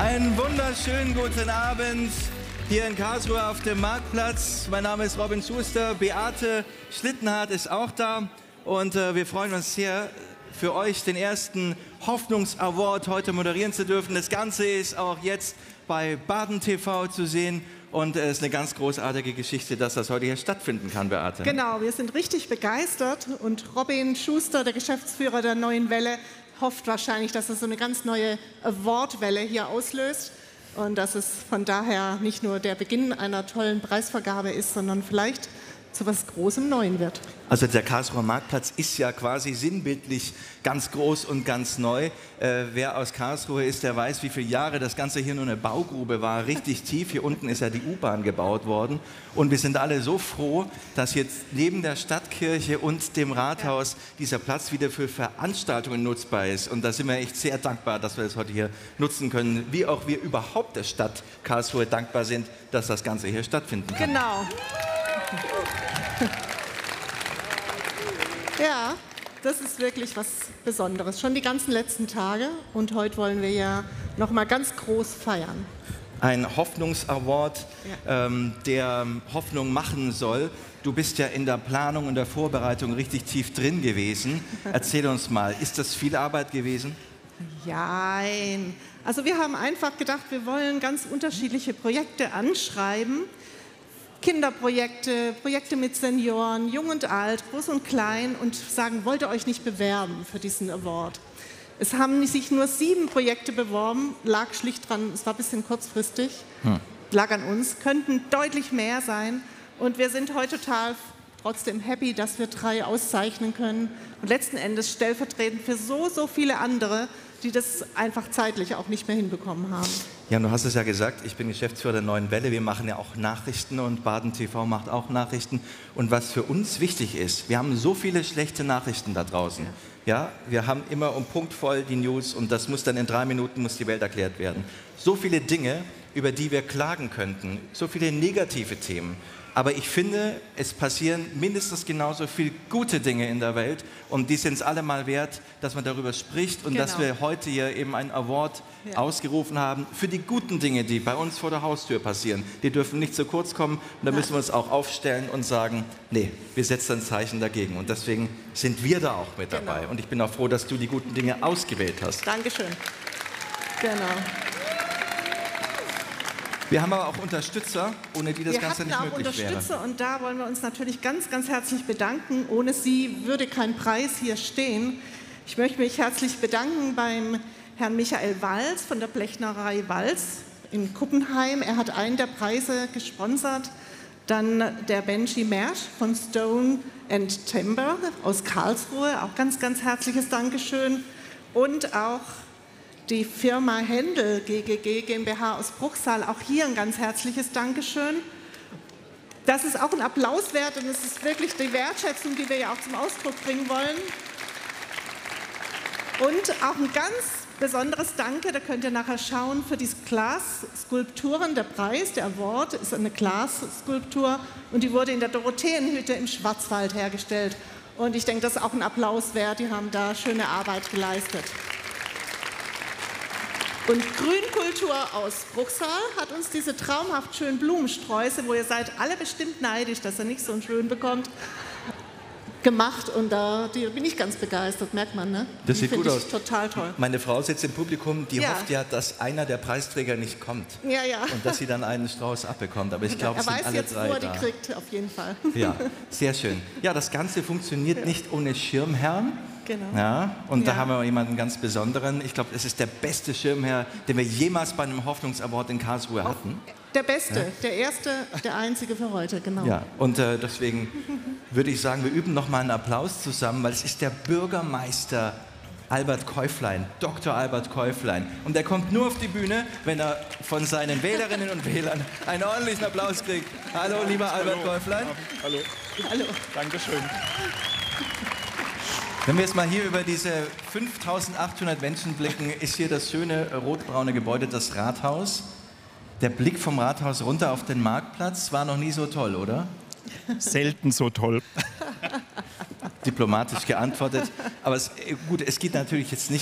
Einen wunderschönen guten Abend hier in Karlsruhe auf dem Marktplatz. Mein Name ist Robin Schuster, Beate Schlittenhardt ist auch da und wir freuen uns sehr, für euch den ersten Hoffnungs-Award heute moderieren zu dürfen. Das Ganze ist auch jetzt bei Baden TV zu sehen und es ist eine ganz großartige Geschichte, dass das heute hier stattfinden kann, Beate. Genau, wir sind richtig begeistert und Robin Schuster, der Geschäftsführer der Neuen Welle, hofft wahrscheinlich, dass es so eine ganz neue Awardwelle hier auslöst und dass es von daher nicht nur der Beginn einer tollen Preisvergabe ist, sondern vielleicht zu was Großem Neuen wird. Also der Karlsruher Marktplatz ist ja quasi sinnbildlich ganz groß und ganz neu. Wer aus Karlsruhe ist, der weiß, wie viele Jahre das Ganze hier nur eine Baugrube war, richtig tief. Hier unten ist ja die U-Bahn gebaut worden. Und wir sind alle so froh, dass jetzt neben der Stadtkirche und dem Rathaus dieser Platz wieder für Veranstaltungen nutzbar ist. Und da sind wir echt sehr dankbar, dass wir das heute hier nutzen können. Wie auch wir überhaupt der Stadt Karlsruhe dankbar sind, dass das Ganze hier stattfinden kann. Genau. Ja, das ist wirklich was Besonderes. Schon die ganzen letzten Tage und heute wollen wir ja noch mal ganz groß feiern. Ein Hoffnungsaward, der Hoffnung machen soll. Du bist ja in der Planung und der Vorbereitung richtig tief drin gewesen. Erzähl uns mal, ist das viel Arbeit gewesen? Nein. Also wir haben einfach gedacht, wir wollen ganz unterschiedliche Projekte anschreiben. Kinderprojekte, Projekte mit Senioren, jung und alt, groß und klein und sagen, wollt ihr euch nicht bewerben für diesen Award? Es haben sich nur 7 Projekte beworben, lag schlicht dran, es war ein bisschen kurzfristig, lag an uns, könnten deutlich mehr sein und wir sind heute total trotzdem happy, dass wir 3 auszeichnen können und letzten Endes stellvertretend für so viele andere, die das einfach zeitlich auch nicht mehr hinbekommen haben. Ja, du hast es ja gesagt, ich bin Geschäftsführer der Neuen Welle, wir machen ja auch Nachrichten und Baden TV macht auch Nachrichten. Und was für uns wichtig ist, wir haben so viele schlechte Nachrichten da draußen. Ja, wir haben immer um Punkt voll die News und das muss dann in 3 Minuten muss die Welt erklärt werden. So viele Dinge, über die wir klagen könnten, so viele negative Themen. Aber ich finde, es passieren mindestens genauso viele gute Dinge in der Welt und die sind es alle mal wert, dass man darüber spricht und dass wir heute hier eben einen Award ausgerufen haben für die guten Dinge, die bei uns vor der Haustür passieren. Die dürfen nicht zu kurz kommen und da müssen wir uns auch aufstellen und sagen, nee, wir setzen ein Zeichen dagegen und deswegen sind wir da auch mit dabei. Und ich bin auch froh, dass du die guten Dinge ausgewählt hast. Dankeschön. Genau. Wir haben aber auch Unterstützer, ohne die das Ganze nicht möglich wäre. Wir hatten auch Unterstützer und da wollen wir uns natürlich ganz herzlich bedanken. Ohne sie würde kein Preis hier stehen. Ich möchte mich herzlich bedanken beim Herrn Michael Walz von der Blechnerei Walz in Kuppenheim. Er hat einen der Preise gesponsert. Dann der Benji Mersch von Stone and Timber aus Karlsruhe. Auch ganz herzliches Dankeschön. Und auch die Firma Händel GGG GmbH aus Bruchsal, auch hier ein ganz herzliches Dankeschön. Das ist auch ein Applaus wert und es ist wirklich die Wertschätzung, die wir ja auch zum Ausdruck bringen wollen. Und auch ein ganz besonderes Danke, da könnt ihr nachher schauen, für die Glasskulpturen. Der Preis, der Award, ist eine Glasskulptur und die wurde in der Dorotheenhütte im Schwarzwald hergestellt. Und ich denke, das ist auch ein Applaus wert, die haben da schöne Arbeit geleistet. Und Grünkultur aus Bruchsal hat uns diese traumhaft schönen Blumensträuße, wo ihr seid alle bestimmt neidisch, dass ihr nicht so einen schön bekommt, gemacht. Und da bin ich ganz begeistert, merkt man, ne? Das sieht gut aus. Total toll. Meine Frau sitzt im Publikum, die hofft ja, dass einer der Preisträger nicht kommt. Ja, ja. Und dass sie dann einen Strauß abbekommt. Aber ich glaube, es sind alle jetzt, 3 wo er da. die kriegt, auf jeden Fall. Ja, sehr schön. Ja, das Ganze funktioniert nicht ohne Schirmherrn. Genau. Ja, und da haben wir jemanden ganz Besonderen. Ich glaube, es ist der beste Schirmherr, den wir jemals bei einem Hoffnungsaward in Karlsruhe hatten. Der Beste, der Erste, der Einzige für heute, genau. Ja, und deswegen würde ich sagen, wir üben noch mal einen Applaus zusammen, weil es ist der Bürgermeister Albert Käuflein, Dr. Albert Käuflein. Und er kommt nur auf die Bühne, wenn er von seinen Wählerinnen und Wählern einen ordentlichen Applaus kriegt. Hallo, lieber Albert Käuflein. Hallo. Hallo. Dankeschön. Wenn wir jetzt mal hier über diese 5.800 Menschen blicken, ist hier das schöne rotbraune Gebäude, das Rathaus. Der Blick vom Rathaus runter auf den Marktplatz war noch nie so toll, oder? Selten so toll. Diplomatisch geantwortet. Aber gut, es geht natürlich jetzt nicht